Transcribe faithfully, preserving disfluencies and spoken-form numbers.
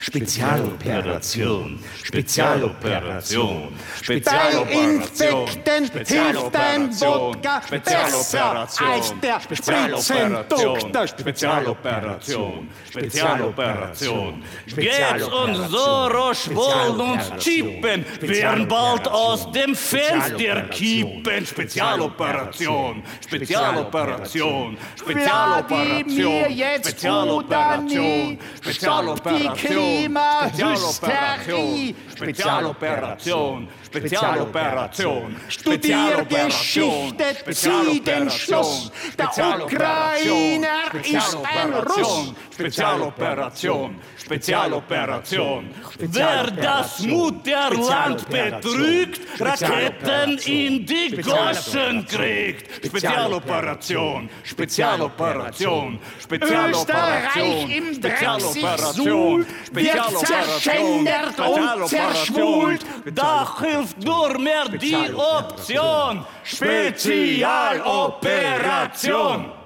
Spezialoperation, Spezialoperation, Spezialoperation, Infekten hilft ein Wodka besser als der Spritzendoktor. Spezialoperation, Spezialoperation, geht's uns so rosch wollen uns chippen, werden bald aus dem Fenster kippen. Spezialoperation, Spezialoperation, Spezialoperation, Spezialoperation, Spezialoperation. Klimahysterie. Spezialoperation, Spezialoperation, Studier Geschichte, zieh den Schluss. Der Ukrainer ist ein Russ. Spezialoperation, Spezialoperation. Wer das Mutterland betrügt, Raketen in die Goschen kriegt. Spezialoperation, Spezialoperation, Spezialoperation, Österreich im Spezialoperation, wird zerschändert und zerschwult. Da hilft nur mehr die Option Spezialoperation.